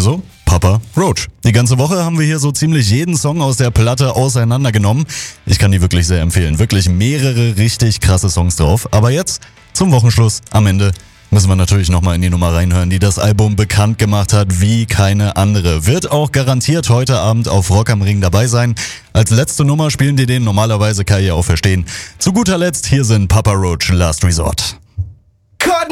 Also Papa Roach. Die ganze Woche haben wir hier so ziemlich jeden Song aus der Platte auseinandergenommen. Ich kann die wirklich sehr empfehlen. Wirklich mehrere richtig krasse Songs drauf. Aber jetzt zum Wochenschluss am Ende müssen wir natürlich nochmal in die Nummer reinhören, die das Album bekannt gemacht hat wie keine andere. Wird auch garantiert heute Abend auf Rock am Ring dabei sein. Als letzte Nummer spielen die den, normalerweise kann ich auch verstehen. Zu guter Letzt, hier sind Papa Roach, Last Resort.